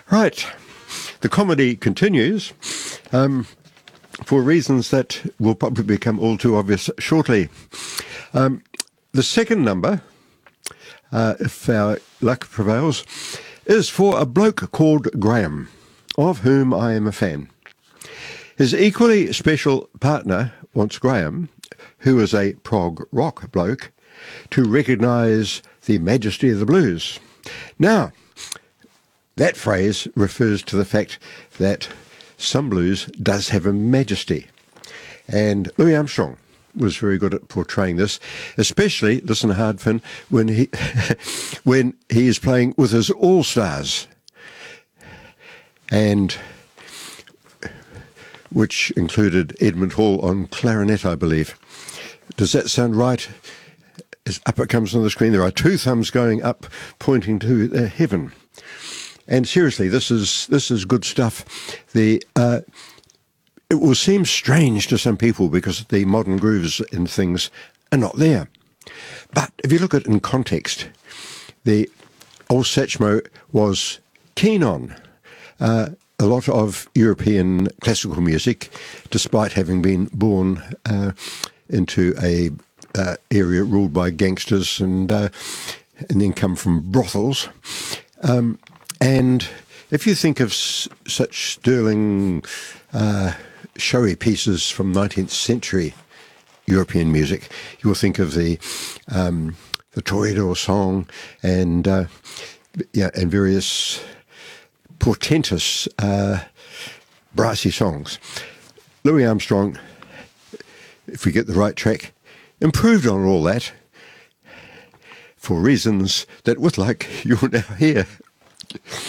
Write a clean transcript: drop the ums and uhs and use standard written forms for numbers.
Right. The comedy continues for reasons that will probably become all too obvious shortly. The second number, if our luck prevails, is for a bloke called Graham, of whom I am a fan. His equally special partner wants Graham, who is a prog rock bloke, to recognise the majesty of the blues. Now, that phrase refers to the fact that some blues does have a majesty. And Louis Armstrong was very good at portraying this, especially, listen hard, Finn, when he when he is playing with his all-stars, and which included Edmund Hall on clarinet, I believe. Does that sound right? As up it comes on the screen, there are two thumbs going up, pointing to heaven. And seriously, this is good stuff. It will seem strange to some people because the modern grooves and things are not there. But if you look at it in context, the old Satchmo was keen on a lot of European classical music, despite having been born into a area ruled by gangsters and then come from brothels. And if you think of such sterling, showy pieces from 19th century European music, you will think of the Toreador song and various portentous brassy songs. Louis Armstrong, if we get the right track, improved on all that for reasons that, with luck, you'll now hear.